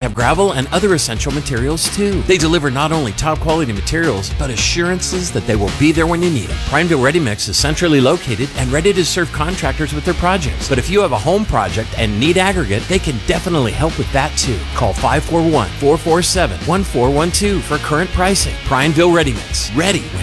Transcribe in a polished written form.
have gravel and other essential materials too. They deliver not only top quality materials, but assurances that they will be there when you need them. Prineville Ready Mix is centrally located and ready to serve contractors with their projects. But if you have a home project and need aggregate, they can definitely help with that too. Call 541-447-1412 for current pricing. Prineville Ready Mix. Ready when